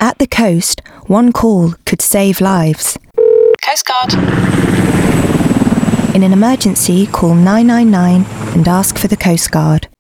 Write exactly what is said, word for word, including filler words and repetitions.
At the coast, one call could save lives. Coast Guard. In an emergency, call nine nine nine and ask for the Coast Guard.